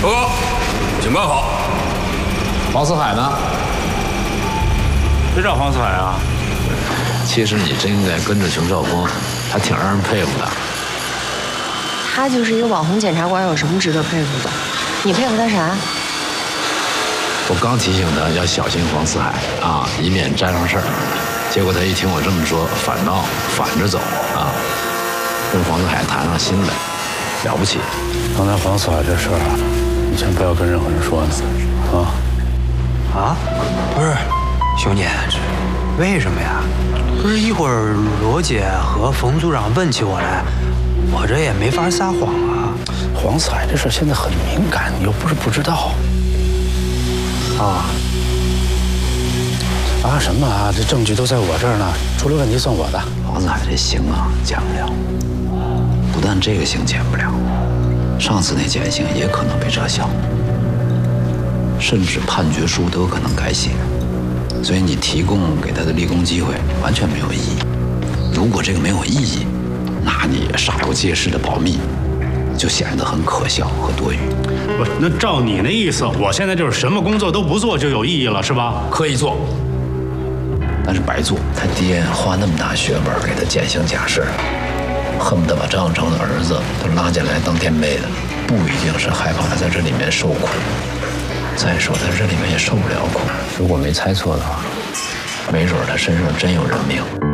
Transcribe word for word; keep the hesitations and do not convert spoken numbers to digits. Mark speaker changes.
Speaker 1: 报告，警官好。
Speaker 2: 黄四海呢？
Speaker 3: 谁找黄四海啊？
Speaker 2: 其实你真应该跟着熊少峰，他挺让人佩服的。
Speaker 4: 他就是一个网红检察官，有什么值得佩服的？你佩服他啥？
Speaker 2: 我刚提醒他要小心黄四海啊，以免沾上事儿。结果他一听我这么说，反倒反着走啊，跟黄四海谈上心来，了不起。
Speaker 3: 刚才黄四海这事儿啊，你先不要跟任何人说呢，啊？
Speaker 5: 啊？不是，兄弟，为什么呀？不是一会儿罗姐和冯组长问起我来，我这也没法撒谎啊。
Speaker 3: 黄四海这事现在很敏感，你又不是不知道。啊啊什么啊？这证据都在我这儿呢，出了问题算我的。
Speaker 2: 黄四海这刑啊，减不了。不但这个刑减不了，上次那减刑也可能被撤销，甚至判决书都有可能改写。所以你提供给他的立功机会完全没有意义。如果这个没有意义，那你煞有介事的保密，就显得很可笑和多余。
Speaker 3: 不是，那照你那意思，我现在就是什么工作都不做就有意义了，是吧？
Speaker 2: 可以做，但是白做。他爹花那么大血本给他减刑假释，恨不得把张永成的儿子都拉进来当垫背的，不一定是害怕他在这里面受苦。再说他这里面也受不了苦。如果没猜错的话，没准他身上真有人命。